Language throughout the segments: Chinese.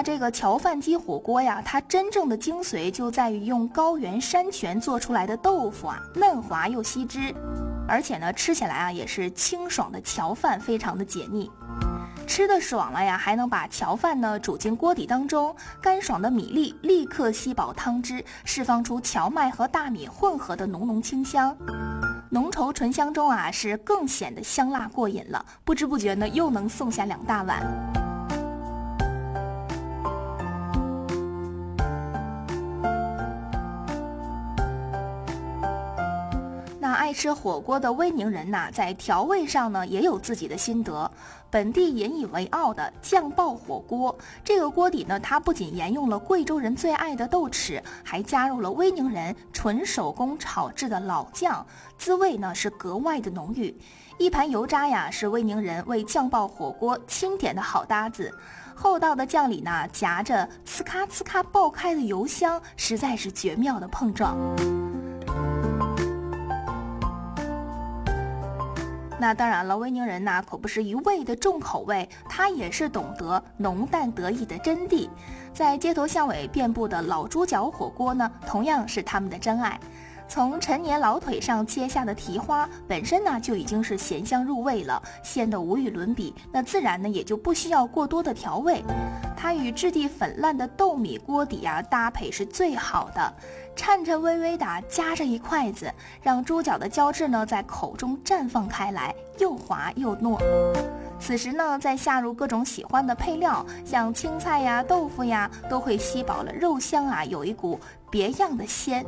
那这个荞饭鸡火锅呀，它真正的精髓就在于用高原山泉做出来的豆腐啊，嫩滑又吸汁，而且呢，吃起来啊也是清爽的荞饭，非常的解腻。吃的爽了呀，还能把荞饭呢煮进锅底当中，干爽的米粒立刻吸饱汤汁，释放出荞麦和大米混合的浓浓清香。浓稠醇香中啊，是更显得香辣过瘾了，不知不觉呢又能送下2大碗。爱吃火锅的威宁人呐，在调味上呢也有自己的心得。本地引以为傲的酱爆火锅，这个锅底呢，它不仅沿用了贵州人最爱的豆豉，还加入了威宁人纯手工炒制的老酱，滋味呢是格外的浓郁。一盘油渣呀，是威宁人为酱爆火锅钦点的好搭子。厚道的酱里呢，夹着呲咔呲咔爆开的油香，实在是绝妙的碰撞。那当然了，威宁人呢可不是一味的重口味，他也是懂得浓淡得意的真谛。在街头巷尾遍布的老猪脚火锅呢，同样是他们的真爱。从陈年老腿上切下的蹄花本身呢就已经是咸香入味了，鲜得无与伦比，那自然呢也就不需要过多的调味。它与质地粉烂的豆米锅底啊搭配是最好的，颤颤巍巍的夹着一筷子，让猪脚的胶质呢在口中绽放开来，又滑又糯。此时呢，再下入各种喜欢的配料，像青菜呀、豆腐呀，都会吸饱了肉香啊，有一股别样的鲜。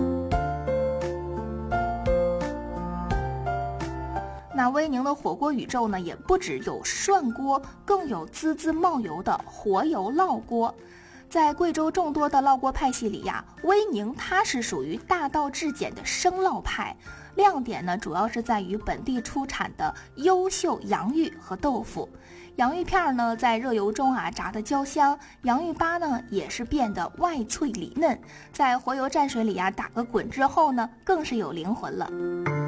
那威宁的火锅宇宙呢，也不只有涮锅，更有滋滋冒油的活油烙锅。在贵州众多的烙锅派系里呀，威宁它是属于大道至简的生烙派，亮点呢主要是在于本地出产的优秀洋芋和豆腐。洋芋片呢在热油中啊炸得焦香，洋芋粑呢也是变得外脆里嫩，在活油蘸水里啊打个滚之后呢，更是有灵魂了。